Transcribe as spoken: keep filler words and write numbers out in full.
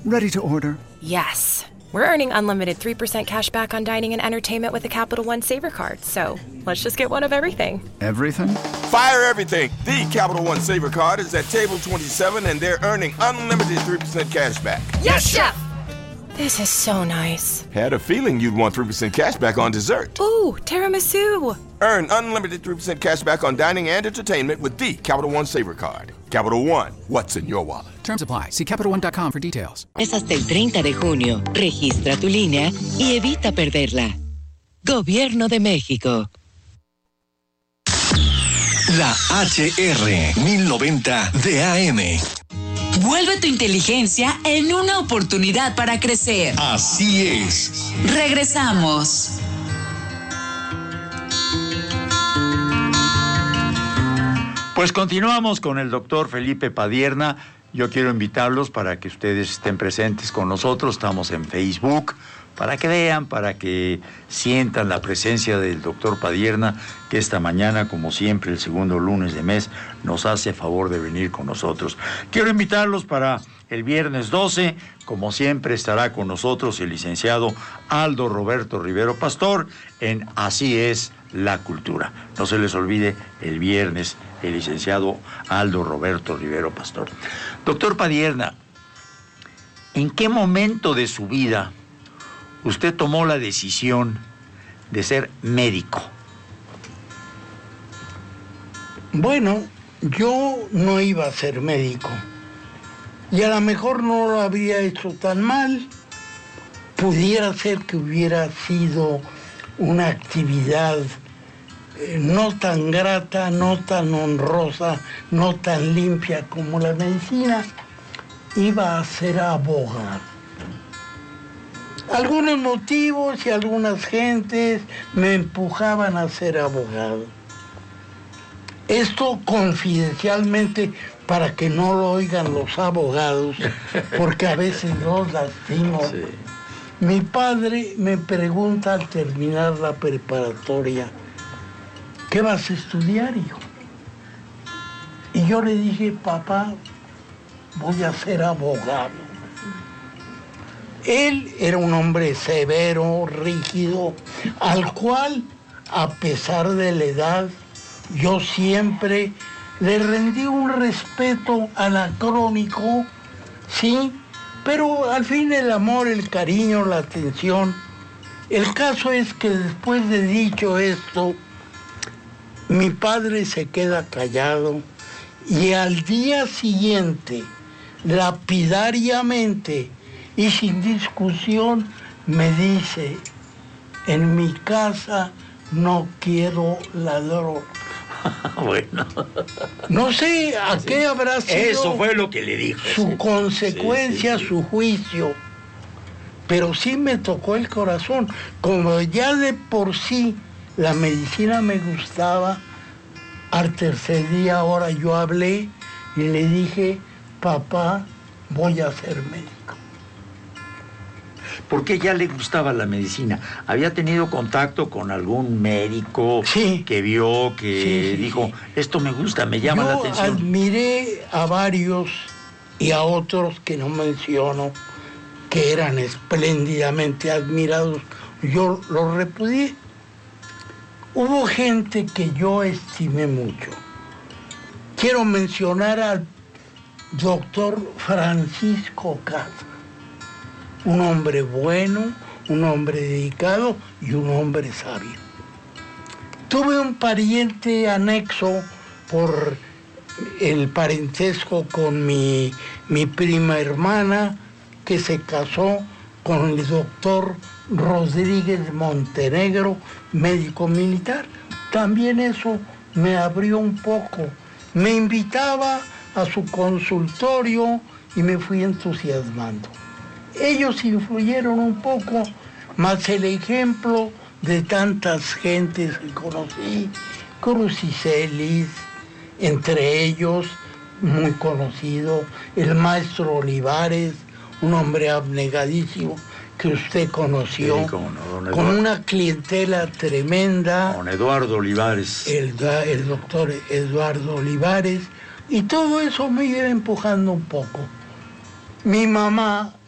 Ready to order. Yes. We're earning unlimited three percent cash back on dining and entertainment with the Capital One Saver Card. So let's just get one of everything. Everything? Fire everything. The Capital One Saver Card is at table twenty-seven, and they're earning unlimited three percent cash back. Yes, Chef! This is so nice. Had a feeling you'd want three percent cash back on dessert. Ooh, tiramisu. Earn unlimited three percent cash back on dining and entertainment with the Capital One Saver Card. Capital One, what's in your wallet? Terms apply. See Capital One dot com for details. Es hasta el treinta de junio. Registra tu línea y evita perderla. Gobierno de México. La H R mil noventa de A M. Vuelve tu inteligencia en una oportunidad para crecer. Así es. Regresamos. Pues continuamos con el doctor Felipe Padierna. Yo quiero invitarlos para que ustedes estén presentes con nosotros. Estamos en Facebook, para que vean, para que sientan la presencia del doctor Padierna, que esta mañana, como siempre, el segundo lunes de mes, nos hace favor de venir con nosotros. Quiero invitarlos para el viernes doce, como siempre, estará con nosotros el licenciado Aldo Roberto Rivero Pastor en Así es la Cultura. No se les olvide el viernes el licenciado Aldo Roberto Rivero Pastor. Doctor Padierna, ¿en qué momento de su vida usted tomó la decisión de ser médico? Bueno, yo no iba a ser médico. Y a lo mejor no lo habría hecho tan mal. Pudiera ser que hubiera sido una actividad eh, no tan grata, no tan honrosa, no tan limpia como la medicina. Iba a ser abogado. Algunos motivos y algunas gentes me empujaban a ser abogado. Esto confidencialmente para que no lo oigan los abogados, porque a veces los lastimo. Sí. Mi padre me pregunta al terminar la preparatoria, ¿qué vas a estudiar, hijo? Y yo le dije, papá, voy a ser abogado. Él era un hombre severo, rígido, al cual, a pesar de la edad, yo siempre le rendí un respeto anacrónico, sí, pero al fin el amor, el cariño, la atención. El caso es que después de dicho esto, mi padre se queda callado y al día siguiente, lapidariamente y sin discusión, me dice, en mi casa no quiero ladrón. Bueno. No sé a sí. qué habrá sido. Eso fue lo que le dijo. Su sí. consecuencia, sí, sí, sí. su juicio. Pero sí me tocó el corazón. Como ya de por sí la medicina me gustaba, al tercer día ahora yo hablé y le dije, papá, voy a ser médico. ¿Por qué ya le gustaba la medicina? ¿Había tenido contacto con algún médico sí. que vio, que sí, sí, dijo, sí. esto me gusta, me llama Yo la atención? Yo admiré a varios y a otros que no menciono, que eran espléndidamente admirados. Yo los repudié. Hubo gente que yo estimé mucho. Quiero mencionar al doctor Francisco Casa. Un hombre bueno, un hombre dedicado y un hombre sabio. Tuve un pariente anexo por el parentesco con mi, mi prima hermana, que se casó con el doctor Rodríguez Montenegro, médico militar. También eso me abrió un poco. Me invitaba a su consultorio y me fui entusiasmando. Ellos influyeron un poco, más el ejemplo de tantas gentes que conocí, Crucicelis, entre ellos, muy conocido, el maestro Olivares, un hombre abnegadísimo que usted conoció, sí, cómo no, don con una clientela tremenda. Don Eduardo Olivares. El, el doctor Eduardo Olivares, y todo eso me iba empujando un poco. Mi mamá